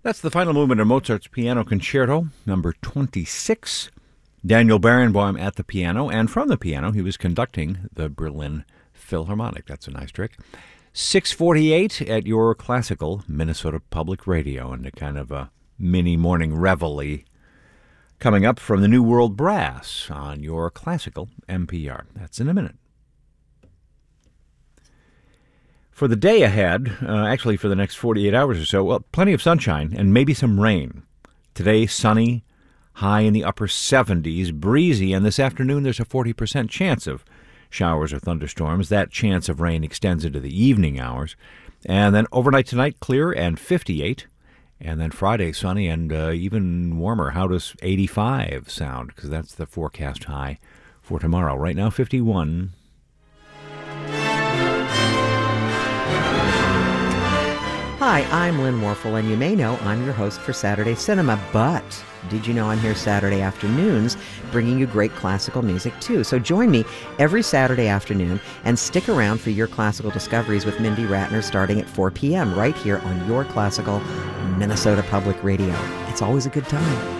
That's the final movement of Mozart's Piano Concerto, number 26. Daniel Barenboim at the piano, and from the piano he was conducting the Berlin Philharmonic. That's a nice trick. 6:48 at your classical Minnesota Public Radio, and a kind of a mini morning reveille coming up from the New World Brass on your classical NPR. That's in a minute. For the day ahead, actually for the next 48 hours or so, well, plenty of sunshine and maybe some rain. Today, sunny, high in the upper 70s, breezy, and this afternoon there's a 40% chance of showers or thunderstorms. That chance of rain extends into the evening hours. And then overnight tonight, clear and 58. And then Friday, sunny and even warmer. How does 85 sound? Because that's the forecast high for tomorrow. Right now, 51. Hi, I'm Lynn Warfel, and you may know I'm your host for Saturday Cinema, but did you know I'm here Saturday afternoons bringing you great classical music too? So join me every Saturday afternoon and stick around for your classical discoveries with Mindy Ratner starting at 4 p.m. right here on your classical Minnesota Public Radio. It's always a good time.